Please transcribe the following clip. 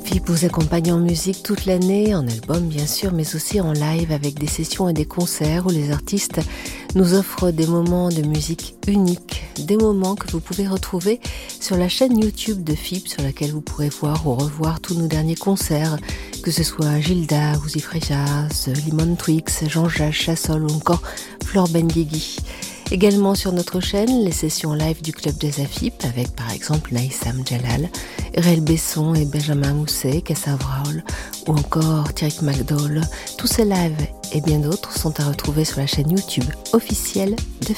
FIP vous accompagne en musique toute l'année, en album bien sûr, mais aussi en live avec des sessions et des concerts où les artistes nous offrent des moments de musique uniques, des moments que vous pouvez retrouver sur la chaîne YouTube de FIP sur laquelle vous pourrez voir ou revoir tous nos derniers concerts, que ce soit Gilda, Uzi Frejas, Limon Twix, Jean-Jacques Chassol ou encore Flore Benguigui. Également sur notre chaîne, les sessions live du Club Jazz à FIP avec par exemple Naïsam Jalal, Réal Besson et Benjamin Mousset, Kassa Vraul ou encore Thierry McDowell. Tous ces lives et bien d'autres sont à retrouver sur la chaîne YouTube officielle de